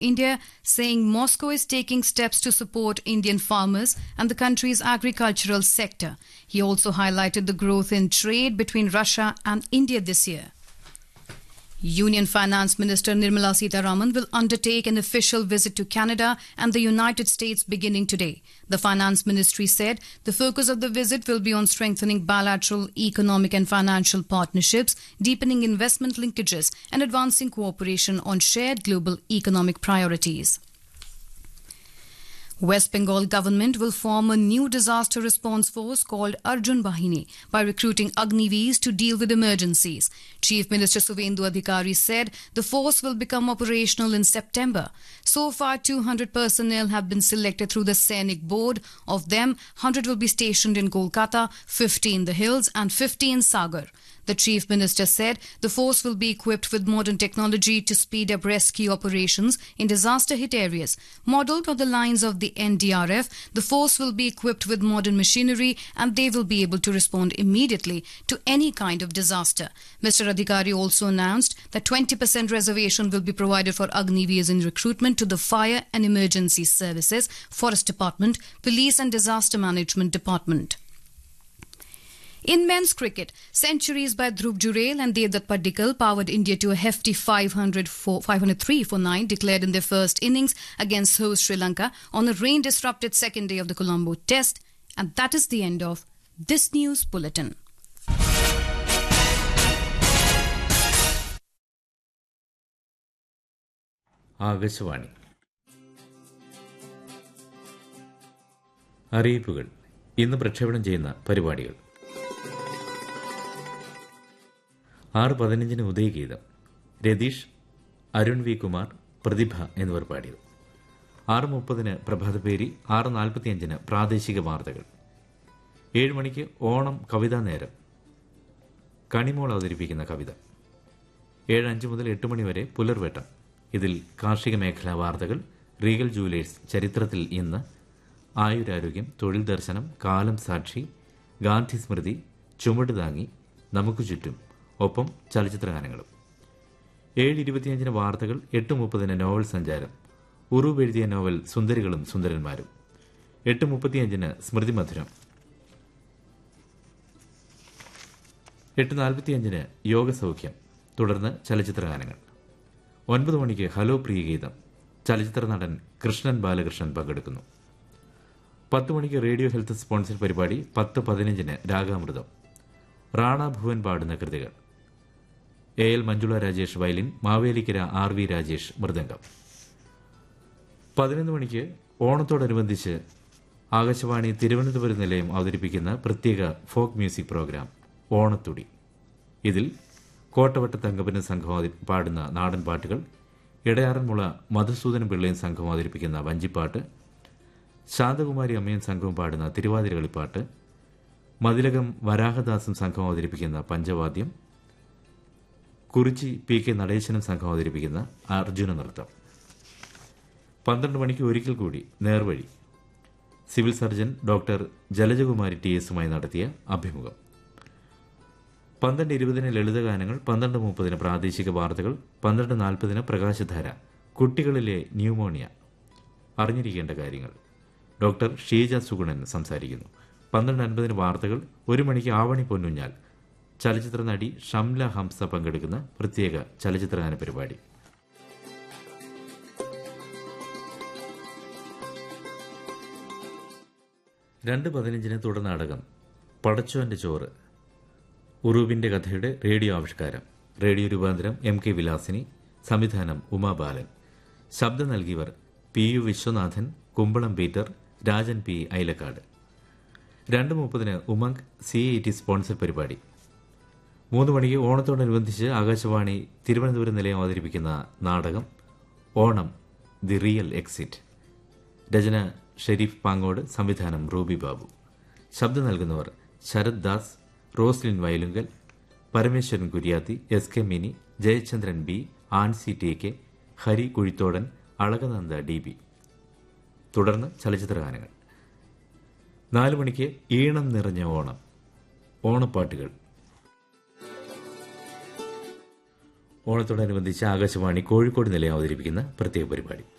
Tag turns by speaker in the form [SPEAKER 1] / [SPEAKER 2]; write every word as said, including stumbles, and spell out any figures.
[SPEAKER 1] India, saying Moscow is taking steps to support Indian farmers and the country's agricultural sector. He also highlighted the growth in trade between Russia and India this year. Union Finance Minister Nirmala Sitharaman will undertake an official visit to Canada and the United States beginning today. The Finance Ministry said the focus of the visit will be on strengthening bilateral economic and financial partnerships, deepening investment linkages, and advancing cooperation on shared global economic priorities. West Bengal government will form a new disaster response force called Arjun Bahini by recruiting Agniveers to deal with emergencies. Chief Minister Suvendu Adhikari said the force will become operational in September. So far, two hundred personnel have been selected through the Sainik board. Of them, one hundred will be stationed in Kolkata, fifty in the hills and fifty in Sagar. The Chief Minister said the force will be equipped with modern technology to speed up rescue operations in disaster-hit areas. Modelled on the lines of the N D R F, the force will be equipped with modern machinery and they will be able to respond immediately to any kind of disaster. Mister Adhikari also announced that twenty percent reservation will be provided for Agniveers in recruitment to the Fire and Emergency Services, Forest Department, Police and Disaster Management Department. In men's cricket, centuries by Dhruv Jurel and Devdutt Padikkal powered India to a hefty five hundred three for nine declared in their first innings against host Sri Lanka on a rain-disrupted second day of the Colombo Test. And that is the end of this news bulletin.
[SPEAKER 2] Akashvani അറിയിപ്പുകൾ ഇന്ന് പ്രക്ഷേപണം ചെയ്യുന്ന പരിപാടികൾ. ആറ് പതിനഞ്ചിന് ഉദയഗീതം, Ratheesh, Arun V Kumar, പ്രതിഭ എന്നിവർ പാടിയത്. ആറ് മുപ്പതിന് പ്രഭാതപേരി, ആറ് നാൽപ്പത്തിയഞ്ചിന് പ്രാദേശിക വാർത്തകൾ. ഏഴ് മണിക്ക് ഓണം കവിതാ നേരം, കണിമോൾ അവതരിപ്പിക്കുന്ന കവിത. ഏഴ് അഞ്ച് മുതൽ എട്ട് മണിവരെ പുലർവേട്ടം. ഇതിൽ കാർഷിക മേഖലാ വാർത്തകൾ, റീഗൽ ജൂവലേഴ്സ് ചരിത്രത്തിൽ ഇന്ന്, ആയുരാരോഗ്യം, തൊഴിൽ ദർശനം, കാലം സാക്ഷി, ഗാന്ധി സ്മൃതി, ചുമട് താങ്ങി, നമുക്ക് ചുറ്റും, ഒപ്പം ചലച്ചിത്രഗാനങ്ങളും. ഏഴ് ഇരുപത്തിയഞ്ചിന് വാർത്തകൾ, എട്ട് മുപ്പതിന് നോവൽ സഞ്ചാരം, ഉറൂബ് എഴുതിയ നോവൽ സുന്ദരികളും സുന്ദരന്മാരും. എട്ട് മുപ്പത്തിയഞ്ചിന് സ്മൃതി മധുരം. എട്ട് നാൽപ്പത്തിയഞ്ചിന് യോഗസൗഖ്യം, തുടർന്ന് ചലച്ചിത്രഗാനങ്ങൾ. ഒൻപത് മണിക്ക് ഹലോ പ്രിയഗീതം, ചലച്ചിത്ര നടൻ കൃഷ്ണൻ ബാലകൃഷ്ണൻ പങ്കെടുക്കുന്നു. പത്ത് മണിക്ക് റേഡിയോ ഹെൽത്ത് സ്പോൺസർ പരിപാടി. പത്ത് പതിനഞ്ചിന് രാഗാമൃതം, റാണ ഭുവൻ പാടുന്ന കൃതികൾ. A L Manjula Rajesh violin, Mavelikkara R V Rajesh mridangam. പതിനൊന്ന് മണിക്ക് ഓണത്തോടനുബന്ധിച്ച് ആകാശവാണി തിരുവനന്തപുരം നിലയം അവതരിപ്പിക്കുന്ന പ്രത്യേക ഫോക്ക് മ്യൂസിക് പ്രോഗ്രാം ഓണത്തുടി. ഇതിൽ കോട്ടവട്ട തങ്കപ്പനും സംഘം പാടുന്ന നാടൻ പാട്ടുകൾ, ഇടയാറന്മുള മധുസൂദനം പിള്ളയും സംഘം അവതരിപ്പിക്കുന്ന വഞ്ചിപ്പാട്ട്, ശാന്തകുമാരി അമ്മയും സംഘവും പാടുന്ന തിരുവാതിര കളിപ്പാട്ട്, മതിലകം വരാഹദാസും സംഘം അവതരിപ്പിക്കുന്ന പഞ്ചവാദ്യം, കുറിച്ചി പി കെ നടേശനും സംഘം അവതരിപ്പിക്കുന്ന അർജുന നൃത്തം. പന്ത്രണ്ട് മണിക്ക് ഒരിക്കൽ കൂടി നേർവഴി, civil surgeon doctor Jalajakumari T എസുമായി നടത്തിയ അഭിമുഖം. പന്ത്രണ്ട് ഇരുപതിന് ലളിതഗാനങ്ങൾ, പന്ത്രണ്ട് മുപ്പതിന് പ്രാദേശിക വാർത്തകൾ, പന്ത്രണ്ട് നാൽപ്പതിന് പ്രകാശധാര, കുട്ടികളിലെ ന്യൂമോണിയ അറിഞ്ഞിരിക്കേണ്ട കാര്യങ്ങൾ, ഡോക്ടർ ഷീജ സുഗുണൻ സംസാരിക്കുന്നു. പന്ത്രണ്ട് അൻപതിന് വാർത്തകൾ. ഒരു മണിക്ക് ആവണി പൊന്നുഞ്ഞാൽ, ചലച്ചിത്ര നടി ഷംല ഹംസ പങ്കെടുക്കുന്ന പ്രത്യേക ചലച്ചിത്രഗാന പരിപാടി. രണ്ട് പതിനഞ്ചിന് തുടർനാടകം പടച്ചോന്റെ ചോറ്, ഉറൂബിന്റെ കഥയുടെ റേഡിയോ ആവിഷ്കാരം. റേഡിയോ രൂപാന്തരം എം കെ വിലാസിനി, സംവിധാനം ഉമാബാലൻ. ശബ്ദം നൽകിയവർ പി യു വിശ്വനാഥൻ, കുമ്പളം പീറ്റർ, രാജൻ പി ഐലക്കാട്. രണ്ട് മുപ്പതിന് Umang C I T sponsor പരിപാടി. മൂന്ന് മണിക്ക് ഓണത്തോടനുബന്ധിച്ച് ആകാശവാണി തിരുവനന്തപുരം നിലയം അവതരിപ്പിക്കുന്ന നാടകം ഓണം ദി റിയൽ എക്സിറ്റ്. രചന ഷെരീഫ് പാങ്ങോട്, സംവിധാനം റൂബി ബാബു. ശബ്ദം നൽകുന്നവർ Sarath Das, Roslin Vayalunkal, Parameswaran Kuriyathi, S K mini, Jayachandran B, Ancy T K, Hari കുഴിത്തോടൻ, Alaknanda D B. തുടർന്ന് ചലച്ചിത്രഗാനങ്ങൾ. നാലു മണിക്ക് ഈണം നിറഞ്ഞ ഓണം, ഓണപ്പാട്ടുകൾ. ഓണത്തോടനുബന്ധിച്ച് ആകാശവാണി കോഴിക്കോട് നിലയം അവതരിപ്പിക്കുന്ന പ്രത്യേക പരിപാടി.